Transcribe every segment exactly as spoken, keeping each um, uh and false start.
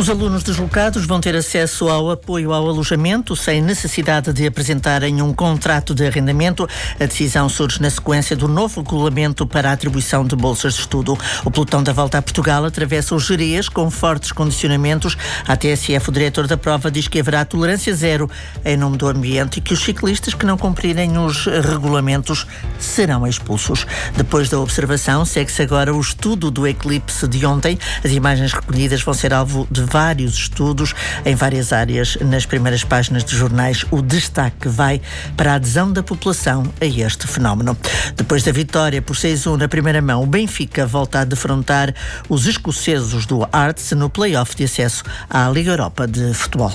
Os alunos deslocados vão ter acesso ao apoio ao alojamento sem necessidade de apresentarem um contrato de arrendamento. A decisão surge na sequência do novo regulamento para a atribuição de bolsas de estudo. O pelotão da Volta a Portugal atravessa os Gerês com fortes condicionamentos. A T S F, o diretor da prova, diz que haverá tolerância zero em nome do ambiente e que os ciclistas que não cumprirem os regulamentos serão expulsos. Depois da observação, segue-se agora o estudo do eclipse de ontem. As imagens recolhidas vão ser alvo de vários estudos em várias áreas. Nas primeiras páginas de jornais, o destaque vai para a adesão da população a este fenómeno. Depois da vitória por seis a um na primeira mão, o Benfica volta a defrontar os escoceses do Hearts no play-off de acesso à Liga Europa de Futebol.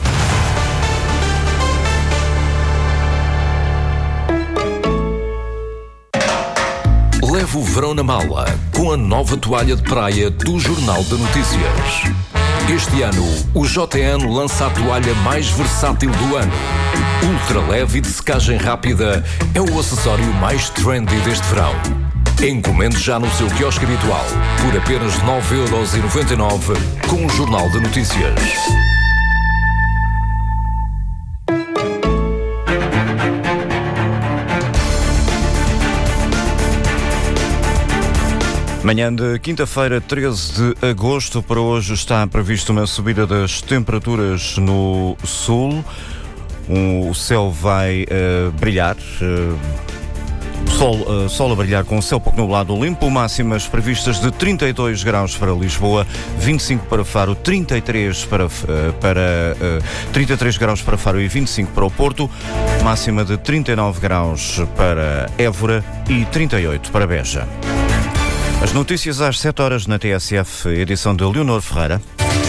Leve o verão na mala com a nova toalha de praia do Jornal de Notícias. Este ano, o J N lança a toalha mais versátil do ano. Ultra leve e de secagem rápida é o acessório mais trendy deste verão. Encomende já no seu quiosque habitual por apenas nove euros e noventa e nove com o Jornal de Notícias. Manhã de quinta-feira, treze de agosto, para hoje está prevista uma subida das temperaturas no sul. O céu vai uh, brilhar, uh, sol, uh, sol a brilhar com o céu pouco nublado limpo, máximas previstas de trinta e dois graus para Lisboa, vinte e cinco para Faro, trinta e três para, uh, para uh, trinta e três graus para Faro e vinte e cinco para o Porto, máxima de trinta e nove graus para Évora e trinta e oito para Beja. As notícias às sete horas na T S F, edição de Leonor Ferreira.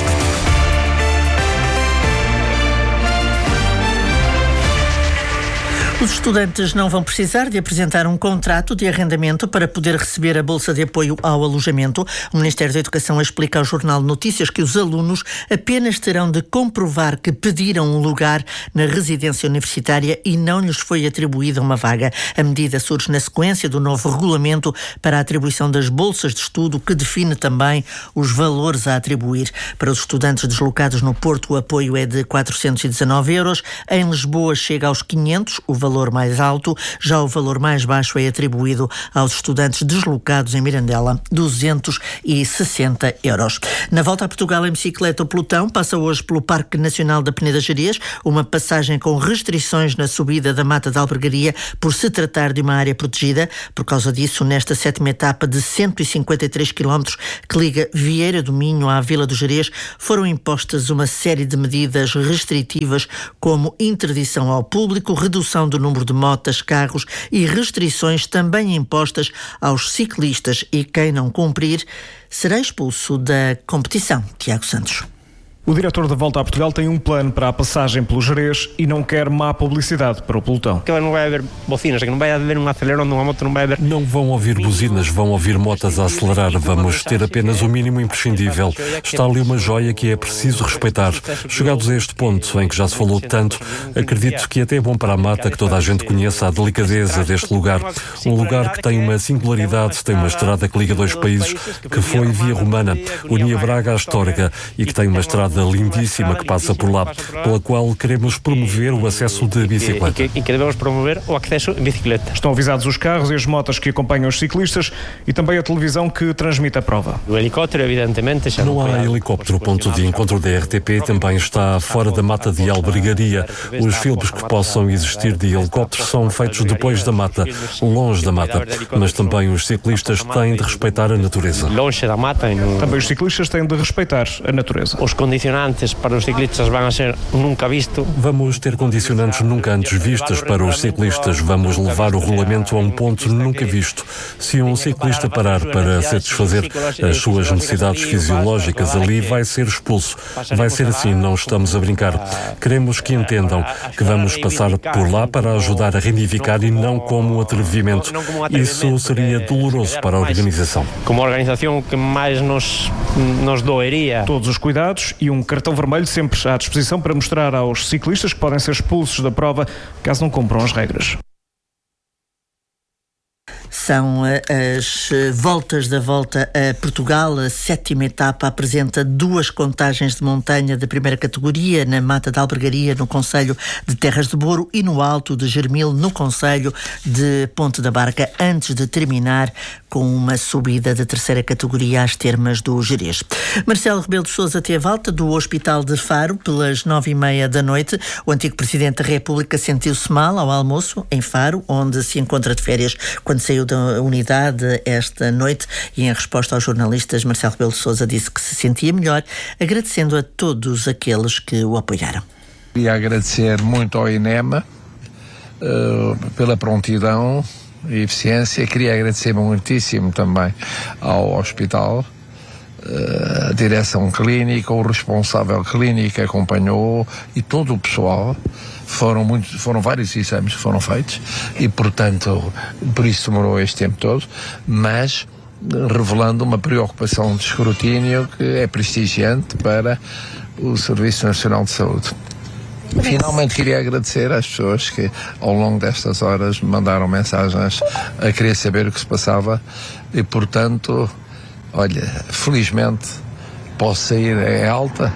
Os estudantes não vão precisar de apresentar um contrato de arrendamento para poder receber a bolsa de apoio ao alojamento. O Ministério da Educação explica ao Jornal de Notícias que os alunos apenas terão de comprovar que pediram um lugar na residência universitária e não lhes foi atribuída uma vaga. A medida surge na sequência do novo regulamento para a atribuição das bolsas de estudo, que define também os valores a atribuir. Para os estudantes deslocados no Porto, o apoio é de quatrocentos e dezanove euros. Em Lisboa chega aos quinhentos, o valor valor mais alto. Já o valor mais baixo é atribuído aos estudantes deslocados em Mirandela, duzentos e sessenta euros. Na Volta a Portugal em bicicleta, o pelotão passa hoje pelo Parque Nacional da Peneda Gerês, uma passagem com restrições na subida da Mata da Albergaria por se tratar de uma área protegida. Por causa disso, nesta sétima etapa de cento e cinquenta e três quilómetros que liga Vieira do Minho à Vila do Gerês, foram impostas uma série de medidas restritivas, como interdição ao público, redução do número de motas, carros e restrições também impostas aos ciclistas, e quem não cumprir será expulso da competição. Tiago Santos. O diretor da Volta a Portugal tem um plano para a passagem pelo Gerês e não quer má publicidade para o pelotão. Que não vai haver bocinas, que não vai haver um acelerão de uma moto, não vai haver... Não vão ouvir buzinas, vão ouvir motas a acelerar. Vamos ter apenas o mínimo imprescindível. Está ali uma joia que é preciso respeitar. Chegados a este ponto em que já se falou tanto, acredito que até é bom para a mata que toda a gente conheça a delicadeza deste lugar. Um lugar que tem uma singularidade, tem uma estrada que liga dois países, que foi via romana, unia Braga à Astorga, e que tem uma estrada lindíssima que passa por lá, pela qual queremos promover o acesso de bicicleta. E que, que devemos promover o acesso em bicicleta. Estão avisados os carros e as motas que acompanham os ciclistas e também a televisão que transmite a prova. O helicóptero, evidentemente, já não há helicóptero. O ponto de encontro da R T P também está fora da Mata de Albergaria. Os filmes que possam existir de helicópteros são feitos depois da mata, longe da mata, mas também os ciclistas têm de respeitar a natureza. Longe da mata. No... Também os ciclistas têm de respeitar a natureza. Os condicionantes para os ciclistas vão ser nunca visto. Vamos ter condicionantes nunca antes vistos para os ciclistas. Vamos levar o regulamento a um ponto nunca visto. Se um ciclista parar para satisfazer as suas necessidades fisiológicas ali, vai ser expulso. Vai ser assim, não estamos a brincar. Queremos que entendam que vamos passar por lá para ajudar a reivindicar e não como atrevimento. Isso seria doloroso para a organização. Como a organização que mais nos, nos doeria. Todos os cuidados e um cartão vermelho sempre à disposição para mostrar aos ciclistas que podem ser expulsos da prova caso não cumpram as regras. São as voltas da volta a Portugal. A sétima etapa apresenta duas contagens de montanha de primeira categoria na Mata da Albergaria, no concelho de Terras de Boro, e no Alto de Germil, no concelho de Ponte da Barca, antes de terminar com uma subida de terceira categoria às termas do Gerês. Marcelo Rebelo de Sousa teve alta do Hospital de Faro pelas nove e meia da noite. O antigo Presidente da República sentiu-se mal ao almoço em Faro, onde se encontra de férias quando saiu da unidade esta noite, e em resposta aos jornalistas, Marcelo Rebelo de Sousa disse que se sentia melhor, agradecendo a todos aqueles que o apoiaram. Queria agradecer muito ao INEMA uh, pela prontidão e eficiência. Queria agradecer muitíssimo também ao hospital, uh, a direção clínica, o responsável clínico que acompanhou e todo o pessoal. Foram, muito, foram vários exames que foram feitos e, portanto, por isso demorou este tempo todo, mas revelando uma preocupação de escrutínio que é prestigiante para o Serviço Nacional de Saúde. Finalmente queria agradecer às pessoas que ao longo destas horas me mandaram mensagens a querer saber o que se passava e, portanto, olha, felizmente posso sair em alta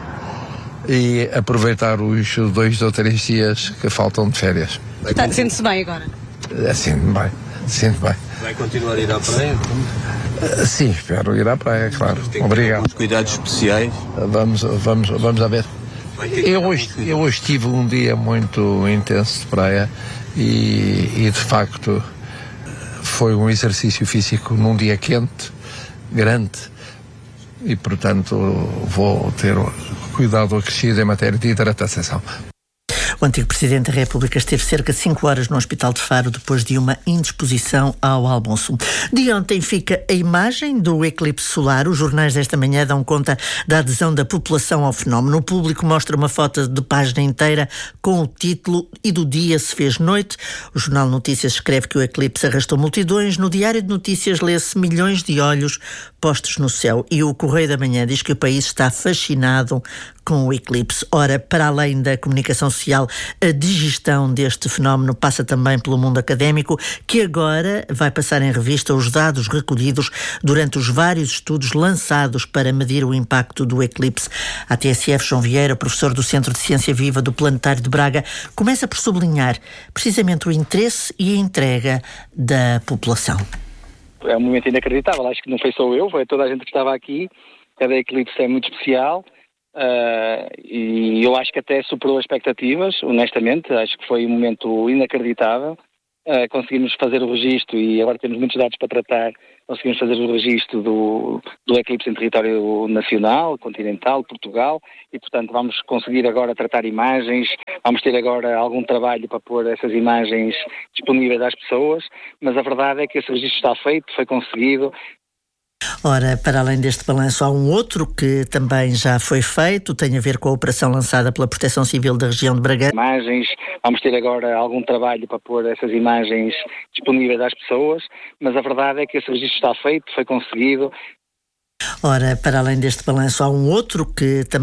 e aproveitar os dois ou três dias que faltam de férias. Tá, sente-se bem agora? Sinto-me bem, sinto bem. Vai continuar a ir à praia? Uh, sim, espero ir à praia, claro. Obrigado. Os cuidados especiais? Uh, vamos, vamos, vamos a ver. Eu hoje, eu hoje tive um dia muito intenso de praia e, e de facto foi um exercício físico num dia quente, grande, e portanto vou ter cuidado acrescido em matéria de hidratação. O antigo Presidente da República esteve cerca de cinco horas no Hospital de Faro depois de uma indisposição ao almoço. De ontem fica a imagem do eclipse solar. Os jornais desta manhã dão conta da adesão da população ao fenómeno. O público mostra uma foto de página inteira com o título "E do dia se fez noite". O Jornal Notícias escreve que o eclipse arrastou multidões. No Diário de Notícias lê-se milhões de olhos postos no céu. E o Correio da Manhã diz que o país está fascinado com o eclipse. Ora, para além da comunicação social, a digestão deste fenómeno passa também pelo mundo académico, que agora vai passar em revista os dados recolhidos durante os vários estudos lançados para medir o impacto do eclipse. A T S F, João Vieira, professor do Centro de Ciência Viva do Planetário de Braga, começa por sublinhar precisamente o interesse e a entrega da população. É um momento inacreditável, acho que não foi só eu, foi toda a gente que estava aqui. Cada eclipse é muito especial. Uh, e eu acho que até superou as expectativas, honestamente, acho que foi um momento inacreditável. Uh, conseguimos fazer o registro e agora temos muitos dados para tratar. Conseguimos fazer o registro do, do eclipse em território nacional, continental, Portugal, e portanto vamos conseguir agora tratar imagens, vamos ter agora algum trabalho para pôr essas imagens disponíveis às pessoas, mas a verdade é que esse registro está feito, foi conseguido. Ora, para além deste balanço, há um outro que também já foi feito, tem a ver com a operação lançada pela Proteção Civil da região de Bragança. Imagens, vamos ter agora algum trabalho para pôr essas imagens disponíveis às pessoas, mas a verdade é que esse registro está feito, foi conseguido. Ora, para além deste balanço, há um outro que também